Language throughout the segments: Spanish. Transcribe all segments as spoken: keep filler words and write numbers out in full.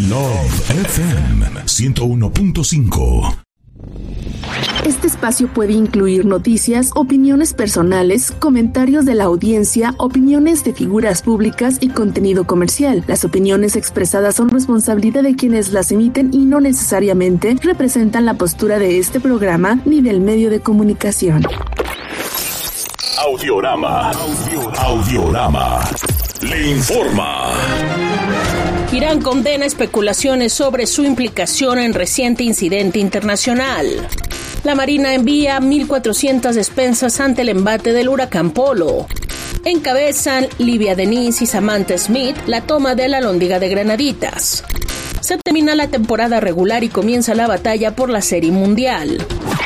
Love F M ciento uno punto cinco. Este espacio puede incluir noticias, opiniones personales, comentarios de la audiencia, opiniones de figuras públicas y contenido comercial. Las opiniones expresadas son responsabilidad de quienes las emiten y no necesariamente representan la postura de este programa ni del medio de comunicación. Audiorama. Audiorama. Le informa. Irán condena especulaciones sobre su implicación en reciente incidente internacional. La Marina envía mil cuatrocientas despensas ante el embate del huracán Polo. Encabezan Livia Denis y Samantha Smith la toma de la Alhóndiga de Granaditas. Se termina la temporada regular y comienza la batalla por la Serie Mundial.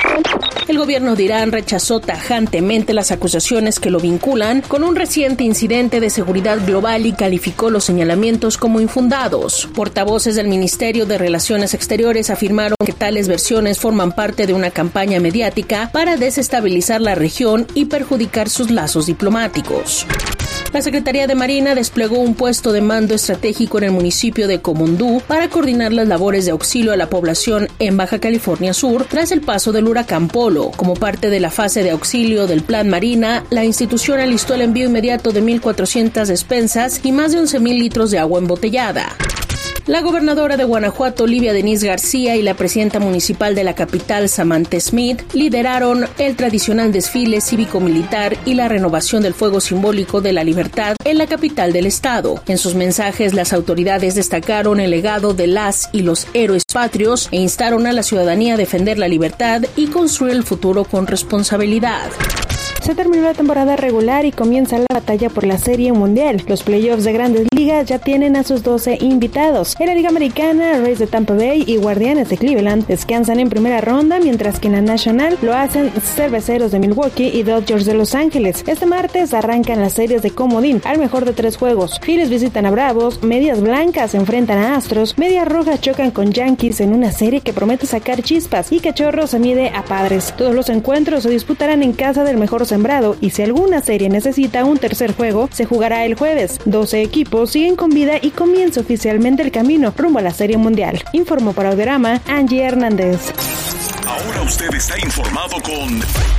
El gobierno de Irán rechazó tajantemente las acusaciones que lo vinculan con un reciente incidente de seguridad global y calificó los señalamientos como infundados. Portavoces del Ministerio de Relaciones Exteriores afirmaron que tales versiones forman parte de una campaña mediática para desestabilizar la región y perjudicar sus lazos diplomáticos. La Secretaría de Marina desplegó un puesto de mando estratégico en el municipio de Comondú para coordinar las labores de auxilio a la población en Baja California Sur tras el paso del huracán Polo. Como parte de la fase de auxilio del Plan Marina, la institución alistó el envío inmediato de mil cuatrocientas despensas y más de once mil litros de agua embotellada. La gobernadora de Guanajuato, Livia Denis García, y la presidenta municipal de la capital, Samantha Smith, lideraron el tradicional desfile cívico-militar y la renovación del fuego simbólico de la libertad en la capital del estado. En sus mensajes, las autoridades destacaron el legado de las y los héroes patrios e instaron a la ciudadanía a defender la libertad y construir el futuro con responsabilidad. Se terminó la temporada regular y comienza la batalla por la Serie Mundial. Los playoffs de Grandes Ligas ya tienen a sus doce invitados. En la Liga Americana, Rays de Tampa Bay y Guardianes de Cleveland descansan en primera ronda, mientras que en la Nacional lo hacen Cerveceros de Milwaukee y Dodgers de Los Ángeles. Este martes arrancan las series de comodín al mejor de tres juegos. Phillies visitan a Bravos, Medias Blancas se enfrentan a Astros, Medias Rojas chocan con Yankees en una serie que promete sacar chispas y Cachorros se mide a Padres. Todos los encuentros se disputarán en casa del mejor sembrado y si alguna serie necesita un tercer juego, se jugará el jueves. doce equipos siguen con vida y comienza oficialmente el camino rumbo a la Serie Mundial. Informó para Audiorama, Angie Hernández. Ahora usted está informado con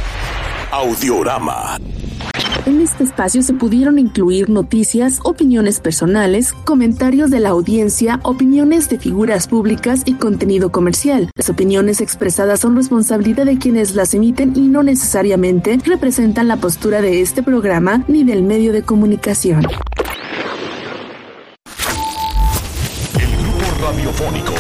Audiorama. En este espacio se pudieron incluir noticias, opiniones personales, comentarios de la audiencia, opiniones de figuras públicas y contenido comercial. Las opiniones expresadas son responsabilidad de quienes las emiten y no necesariamente representan la postura de este programa ni del medio de comunicación. El grupo radiofónico.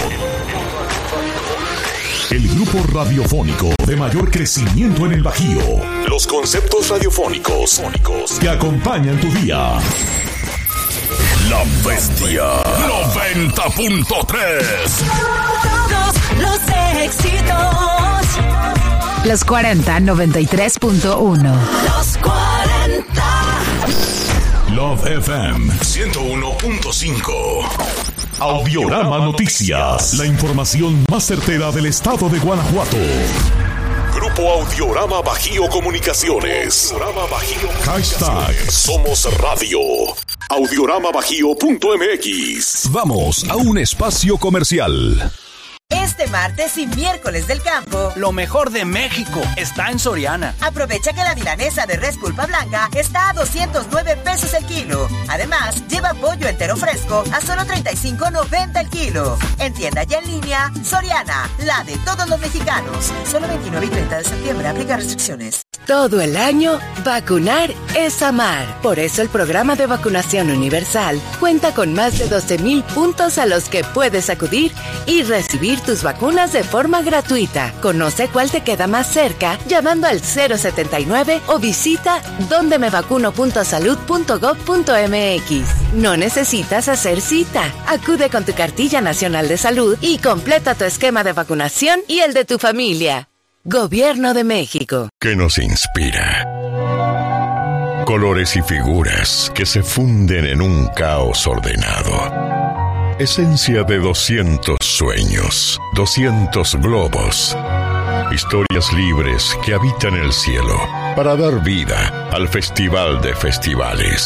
El grupo radiofónico de mayor crecimiento en el Bajío. Los conceptos radiofónicos que acompañan tu día. La Bestia noventa punto tres. Todos los éxitos. Los cuarenta, noventa y tres punto uno. Los cuarenta. Love F M ciento uno punto cinco. Audiorama Noticias. La información más certera del estado de Guanajuato. Grupo Audiorama Bajío Comunicaciones. Audiorama Bajío. Hashtag Somos Radio. audiorama bajío punto m x. Vamos a un espacio comercial. Este martes y miércoles del campo, lo mejor de México está en Soriana. Aprovecha que la milanesa de res pulpa blanca está a doscientos nueve pesos el kilo. Además, lleva pollo entero fresco a solo treinta y cinco noventa el kilo. En tienda y en línea, Soriana, la de todos los mexicanos. Solo veintinueve y treinta de septiembre, aplica restricciones. Todo el año, vacunar es amar. Por eso el programa de vacunación universal cuenta con más de doce mil puntos a los que puedes acudir y recibir tus vacunas de forma gratuita. Conoce cuál te queda más cerca llamando al cero setenta y nueve o visita donde me vacuno punto salud punto gob punto m x. No necesitas hacer cita. Acude con tu cartilla nacional de salud y completa tu esquema de vacunación y el de tu familia. Gobierno de México. ¿Qué nos inspira? Colores y figuras que se funden en un caos ordenado. Esencia de doscientos sueños, doscientos globos. Historias libres que habitan el cielo para dar vida al Festival de Festivales.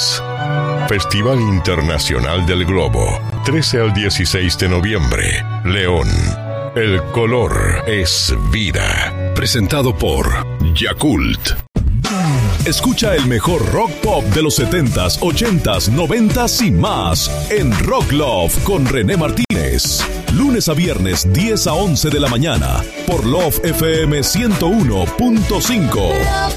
Festival Internacional del Globo, trece al dieciséis de noviembre, León. El color es vida. Presentado por Yakult. Escucha el mejor rock pop de los setentas, ochentas, noventas y más en Rock Love con René Martínez. Lunes a viernes, diez a once de la mañana, por Love F M ciento uno punto cinco.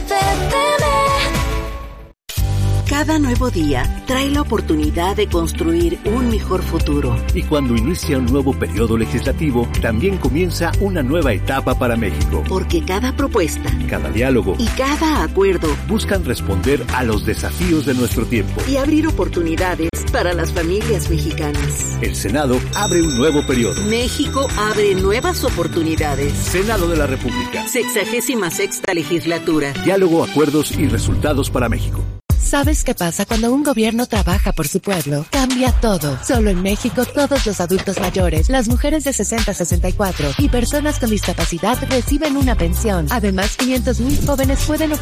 Cada nuevo día trae la oportunidad de construir un mejor futuro. Y cuando inicia un nuevo periodo legislativo, también comienza una nueva etapa para México. Porque cada propuesta, cada diálogo y cada acuerdo buscan responder a los desafíos de nuestro tiempo y abrir oportunidades para las familias mexicanas. El Senado abre un nuevo periodo. México abre nuevas oportunidades. Senado de la República. Sexagésima sexta legislatura. Diálogo, acuerdos y resultados para México. ¿Sabes qué pasa cuando un gobierno trabaja por su pueblo? Cambia todo. Solo en México, todos los adultos mayores, las mujeres de sesenta a sesenta y cuatro y personas con discapacidad reciben una pensión. Además, quinientos mil jóvenes pueden